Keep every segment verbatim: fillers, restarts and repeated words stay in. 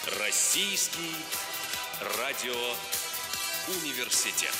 Российский радиоуниверситет.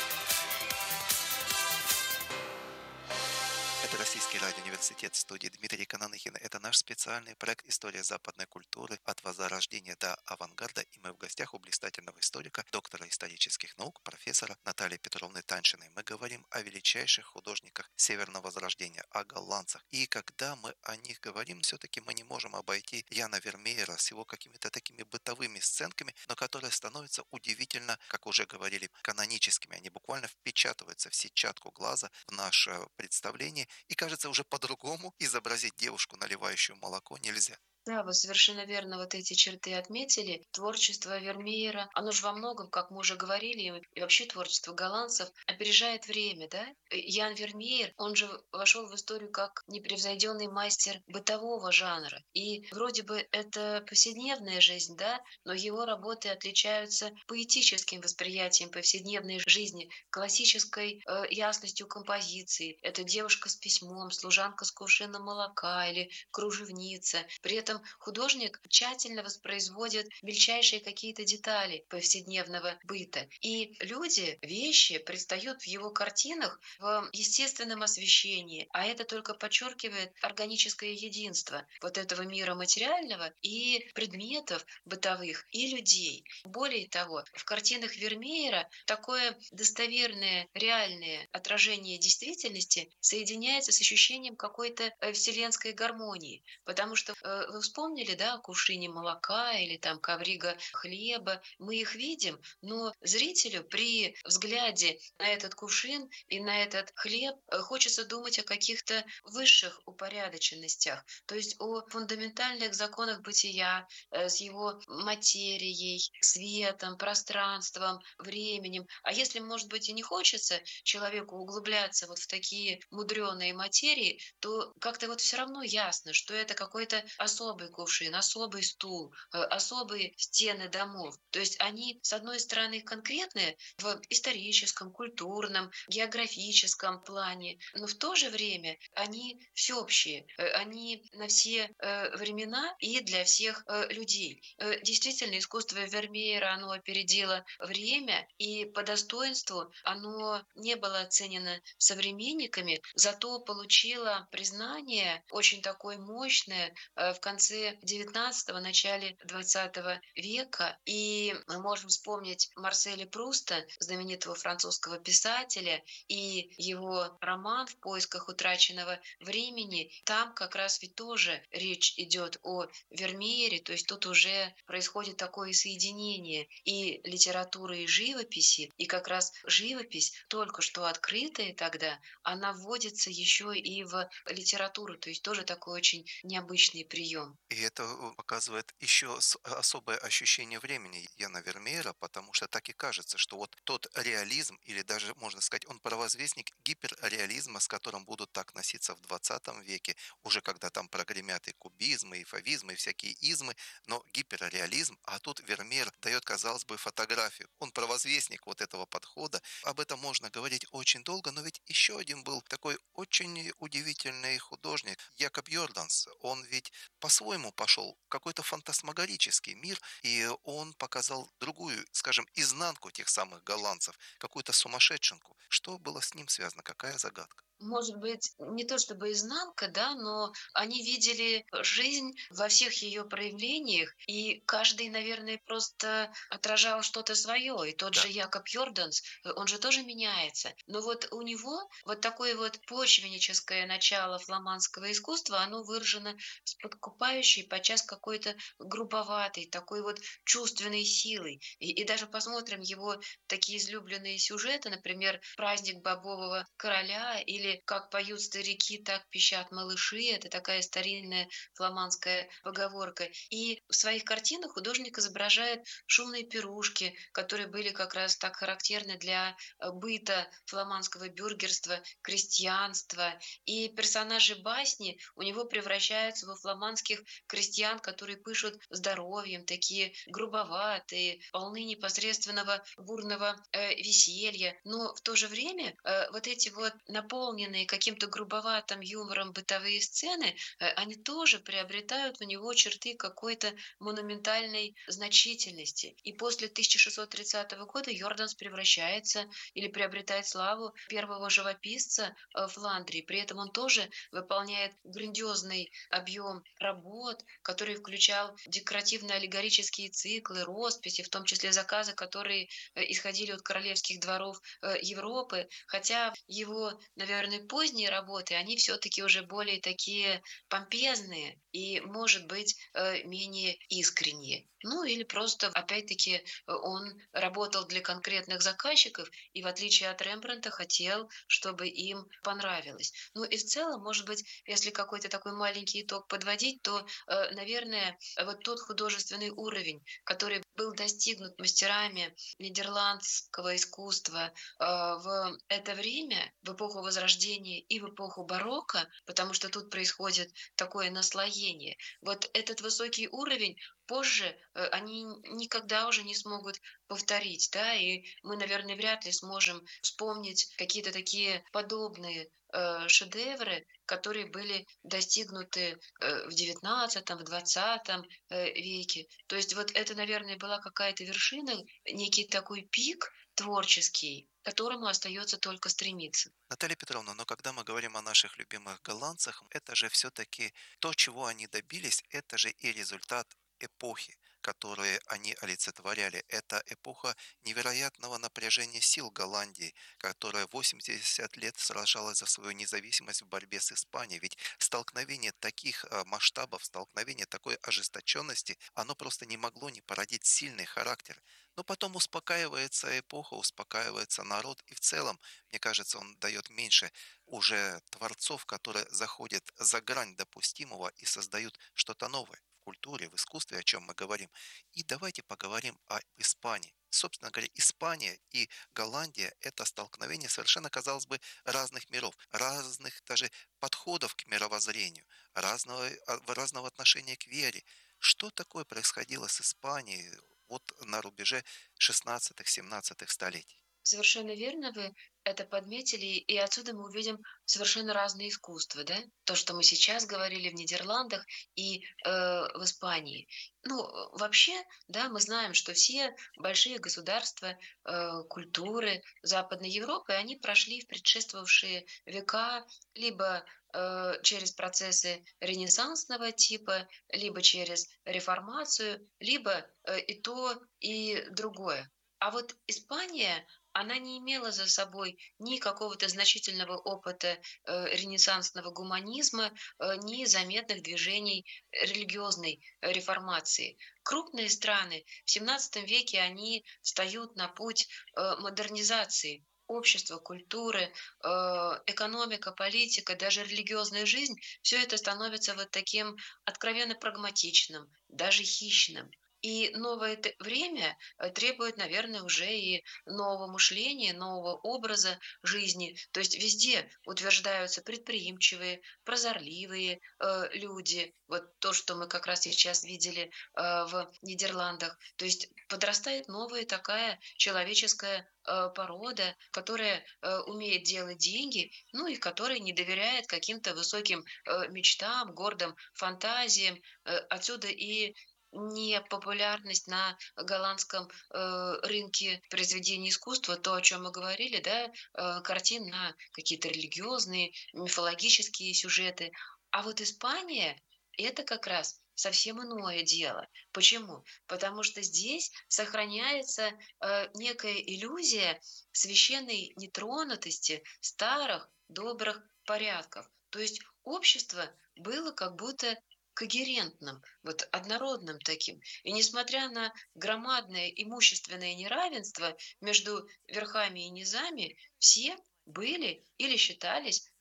Это Российский радиоуниверситет, в студии Дмитрий Кананыхин. Это наш специальный проект «История западной культуры от возрождения до авангарда». И мы в гостях у блистательного историка, доктора исторических наук, профессора Натальи Петровны Таньшиной. Мы говорим о величайших художниках Северного Возрождения, о голландцах. И когда мы о них говорим, все-таки мы не можем обойти Яна Вермеера с его какими-то такими бытовыми сценками, но которые становятся удивительно, как уже говорили, каноническими. Они буквально впечатываются в сетчатку глаза, в наше представление. И, кажется, уже по-другому изобразить девушку, наливающую молоко, нельзя. Да, вы совершенно верно вот эти черты отметили. Творчество Вермеера, оно же во многом, как мы уже говорили, и вообще творчество голландцев опережает время, да? Э, Ян Вермеер, он же вошел в историю как непревзойденный мастер бытового жанра. И вроде бы это повседневная жизнь, да, но его работы отличаются поэтическим восприятием повседневной жизни, классической э, ясностью композиции. Это девушка с письмом, служанка с кувшином молока или кружевница. При этом художник тщательно воспроизводит мельчайшие какие-то детали повседневного быта. И люди, вещи предстают в его картинах в естественном освещении, а это только подчеркивает органическое единство вот этого мира материального и предметов бытовых, и людей. Более того, в картинах Вермеера такое достоверное, реальное отражение действительности соединяется с ощущением какой-то э, вселенской гармонии, потому что э, вы вспомнили, да, о кувшине молока или там коврига хлеба. Мы их видим, но зрителю при взгляде на этот кувшин и на этот хлеб э, хочется думать о каких-то высших упорядоченностях, то есть о фундаментальных законах бытия э, с его материей, светом, пространством, временем. А если, может быть, и не хочется человеку углубляться вот в такие мудреные материи, то как-то вот все равно ясно, что это какой-то особый кувшин, особый стул, э, особые стены домов. То есть они, с одной стороны, конкретные в историческом, культурном, географическом плане, но в то же время они всеобщие, э, они на все э, времена и для всех э, людей. Э, Действительно, искусство Вермеера, оно опередило время, и по достоинству оно не было оценено современниками, зато получило признание очень такое мощное э, в конце девятнадцатого, начале двадцатого века. И мы можем вспомнить Марселя Пруста, знаменитого французского писателя, и его роман «В поисках утраченного времени». Там как раз ведь тоже речь идет о Вермеере, то есть тут уже происходит такое соединение и литературы, и живописи, и как раз живопись, только что открытая тогда, она вводится еще и в литературу, то есть тоже такой очень необычный прием. И это э, показывает еще с- особое ощущение времени Яна Вермеера, потому что так и кажется, что вот тот реализм, или даже, можно сказать, он провозвестник гиперреализма, с которым будут так носиться в двадцатом веке, уже когда там прогремят и кубизмы, и фавизмы, и всякие измы, но гиперреализм, а тут Вермеер дает, казалось бы, фотографию. Он провозвестник вот этого подхода. Об этом можно говорить очень долго, но ведь еще один был такой очень удивительный художник, Якоб Йорданс. Он ведь по-своему пошел в какой-то фантасмагорический мир, и он показал другую, скажем, изнанку тех самых голландцев, какую-то сумасшедшенку. Что было с ним связано, какая загадка? Может быть, не то чтобы изнанка, да, но они видели жизнь во всех ее проявлениях, и каждый, наверное, просто отражал что-то свое. И тот же Да. Якоб Йорданс, э, он же тоже меняется. Но вот у него вот такое вот почвенническое начало фламандского искусства, оно выражено с подкупающей, подчас какой-то грубоватой, такой вот чувственной силой. И, и даже посмотрим его такие излюбленные сюжеты, например, «Праздник бобового короля» или «Как поют старики, так пищат малыши». Это такая старинная фламандская поговорка. И в своих картинах художник изображает шумные пирушки, которые были как раз так характерны для э, быта фламандского бюргерства, крестьянства. И персонажи басни у него превращаются во фламандских крестьян, которые пышут здоровьем, такие грубоватые, полны непосредственного бурного э, веселья. Но в то же время э, вот эти вот наполненные наполненные каким-то грубоватым юмором бытовые сцены, э, они тоже приобретают у него черты какой-то монументальной значительности. И после тысяча шестьсот тридцатого года Йорданс превращается или приобретает славу первого живописца э, Фландрии. При этом он тоже выполняет грандиозный объем работ, который включал декоративно-аллегорические циклы, росписи, в том числе заказы, которые э, исходили от королевских дворов э, Европы. Хотя его, наверное, поздние работы, они все-таки уже более такие помпезные и, может быть, э, менее искренние. Ну или просто, опять-таки, э, он работал для конкретных заказчиков и, в отличие от Рембрандта, хотел, чтобы им понравилось. Ну и в целом, может быть, если какой-то такой маленький итог подводить, то, э, наверное, вот тот художественный уровень, который был достигнут мастерами нидерландского искусства э, в это время, в эпоху Возрождения и в эпоху барокко, потому что тут происходит такое наслоение. Вот этот высокий уровень позже э, они никогда уже не смогут повторить, да, и мы, наверное, вряд ли сможем вспомнить какие-то такие подобные э, шедевры, которые были достигнуты э, в девятнадцатом, в двадцатом э, веке. То есть вот это, наверное, была какая-то вершина, некий такой пик творческий, к которому остается только стремиться. Наталья Петровна, но когда мы говорим о наших любимых голландцах, это же все-таки то, чего они добились, это же и результат эпохи, которые они олицетворяли. Это эпоха невероятного напряжения сил Голландии, которая восемьдесят лет сражалась за свою независимость в борьбе с Испанией. Ведь столкновение таких а, масштабов, столкновение такой ожесточенности, оно просто не могло не породить сильный характер. Но потом успокаивается эпоха, успокаивается народ, и в целом мне кажется, он дает меньше уже творцов, которые заходят за грань допустимого и создают что-то новое в культуре, в искусстве, о чем мы говорим. И давайте поговорим об Испании. Собственно говоря, Испания и Голландия — это столкновение совершенно, казалось бы, разных миров, разных даже подходов к мировоззрению, разного, а, разного отношения к вере. Что такое происходило с Испанией вот на рубеже шестнадцатого-семнадцатого столетий? Совершенно верно вы это подметили, и отсюда мы увидим совершенно разные искусства, да? То, что мы сейчас говорили в Нидерландах и э, в Испании. Ну, э, вообще, да, мы знаем, что все большие государства э, культуры Западной Европы, они прошли в предшествовавшие века либо э, через процессы ренессансного типа, либо через реформацию, либо э, и то, и другое. А вот Испания, она не имела за собой ни какого-то значительного опыта э, ренессансного гуманизма, э, ни заметных движений религиозной э, реформации. Крупные страны в семнадцатом веке они встают на путь э, модернизации общества, культуры, э, экономика, политика, даже религиозная жизнь, все это становится вот таким откровенно прагматичным, даже хищным. И новое т- время э, требует, наверное, уже и нового мышления, нового образа жизни. То есть везде утверждаются предприимчивые, прозорливые э, люди. Вот то, что мы как раз сейчас видели э, в Нидерландах. То есть подрастает новая такая человеческая э, порода, которая э, умеет делать деньги, ну и которая не доверяет каким-то высоким э, мечтам, гордым фантазиям. Э, отсюда и непопулярность на голландском э, рынке произведений искусства, то, о чем мы говорили, да, э, картин на какие-то религиозные, мифологические сюжеты. А вот Испания — это как раз совсем иное дело. Почему? Потому что здесь сохраняется э, некая иллюзия священной нетронутости старых добрых порядков. То есть общество было как будто когерентным, вот однородным таким. И несмотря на громадное имущественное неравенство между верхами и низами, все были или считались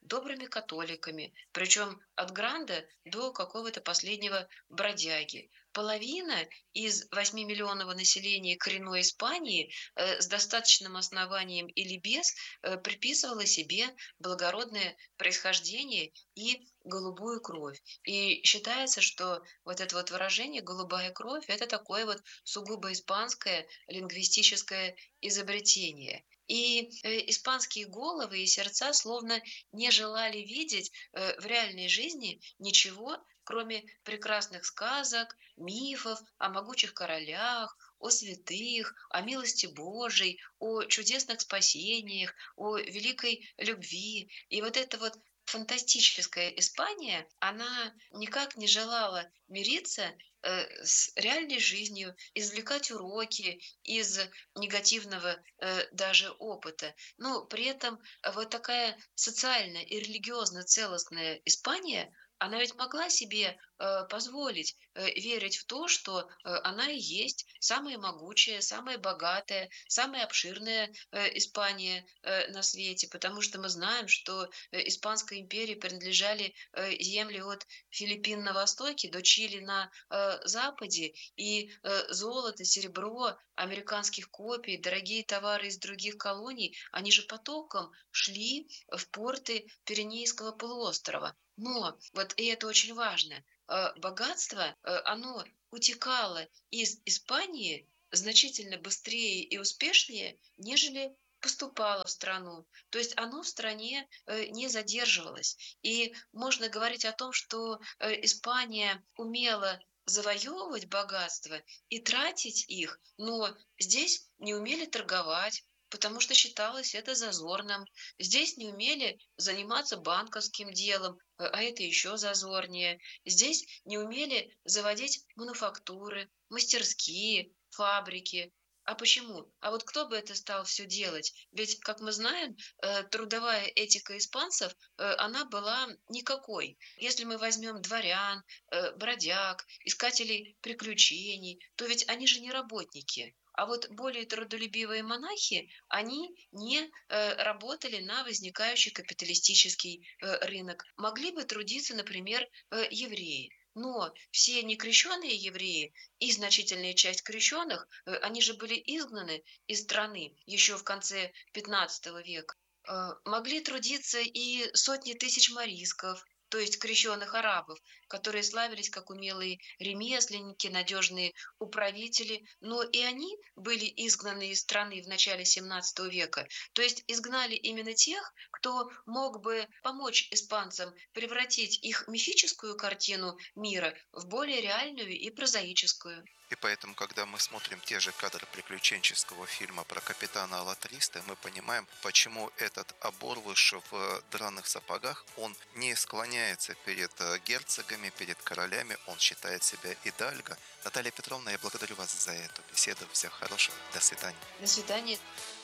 добрыми католиками, причем от Гранда до какого-то последнего бродяги. Половина из восьмимиллионного населения коренной Испании э, с достаточным основанием или без э, приписывала себе благородное происхождение и голубую кровь. И считается, что вот это вот выражение «голубая кровь» — это такое вот сугубо испанское лингвистическое изобретение. И э, испанские головы и сердца словно не желали видеть э, в реальной жизни ничего, кроме прекрасных сказок, мифов о могучих королях, о святых, о милости Божией, о чудесных спасениях, о великой любви. И вот эта вот фантастическая Испания, она никак не желала мириться э, с реальной жизнью, извлекать уроки из негативного э, даже опыта. Но при этом э, вот такая социально и религиозно целостная Испания, она ведь могла себе э, позволить э, верить в то, что э, она и есть самая могучая, самая богатая, самая обширная э, Испания э, на свете, потому что мы знаем, что э, Испанской империи принадлежали э, земли от Филиппин на востоке до Чили на э, западе, и э, золото, серебро, американских копий, дорогие товары из других колоний, они же потоком шли в порты Пиренейского полуострова. Но, вот и это очень важно, э, богатство, э, оно утекало из Испании значительно быстрее и успешнее, нежели поступало в страну. То есть оно в стране э, не задерживалось. И можно говорить о том, что э, Испания умела завоевывать богатство и тратить их, но здесь не умели торговать, потому что считалось это зазорным. Здесь не умели заниматься банковским делом, э, а это еще зазорнее. Здесь не умели заводить мануфактуры, мастерские, фабрики. А почему? А вот кто бы это стал все делать? Ведь, как мы знаем, э, трудовая этика испанцев, э, она была никакой. Если мы возьмем дворян, э, бродяг, искателей приключений, то ведь они же не работники. А вот более трудолюбивые монахи, они не э, работали на возникающий капиталистический э, рынок. Могли бы трудиться, например, э, евреи. Но все некрещенные евреи и значительная часть крещенных, э, они же были изгнаны из страны еще в конце пятнадцатого века. Э, Могли трудиться и сотни тысяч морисков, то есть крещенных арабов, которые славились как умелые ремесленники, надежные управители, но и они были изгнаны из страны в начале семнадцатого века. То есть изгнали именно тех, кто мог бы помочь испанцам превратить их мифическую картину мира в более реальную и прозаическую. И поэтому, когда мы смотрим те же кадры приключенческого фильма про капитана Алатриста, мы понимаем, почему этот оборвыш в драных сапогах, он не склоняется перед э, герцогами, перед королями, он считает себя идальго. Наталья Петровна, я благодарю вас за эту беседу. Всего хорошего. До свидания. До свидания.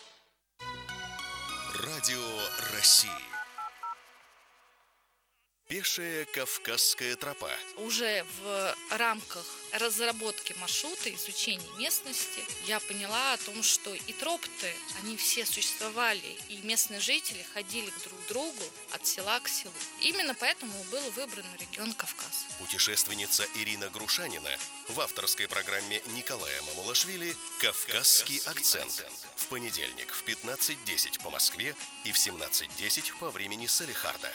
Радио России. Пешая Кавказская тропа. Уже в рамках разработки маршрута, изучения местности, я поняла о том, что и тропы, они все существовали, и местные жители ходили друг к другу от села к селу. Именно поэтому был выбран регион Кавказ. Путешественница Ирина Грушанина в авторской программе Николая Мамулашвили «Кавказский акцент». В понедельник в пятнадцать десять по Москве и в семнадцать десять по времени Салехарда.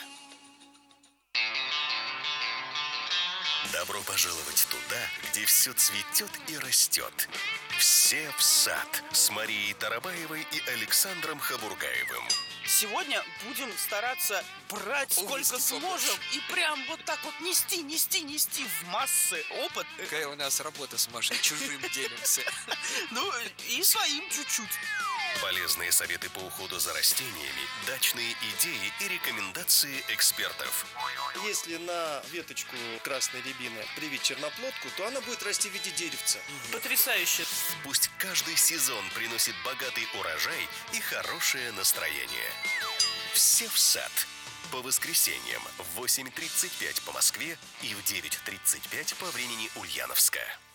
Добро пожаловать туда, где все цветет и растет. Все в сад с Марией Тарабаевой и Александром Хабургаевым. Сегодня будем стараться брать сколько сможем и прям вот так вот нести, нести, нести в массы опыт. Какая у нас работа с Машей, чужим делимся. Ну и своим чуть-чуть. Полезные советы по уходу за растениями, дачные идеи и рекомендации экспертов. Если на веточку красной рябины привить черноплодку, то она будет расти в виде деревца. Потрясающе. Пусть каждый сезон приносит богатый урожай и хорошее настроение. Все в сад. По воскресеньям в восемь тридцать пять по Москве и в девять тридцать пять по времени Ульяновска.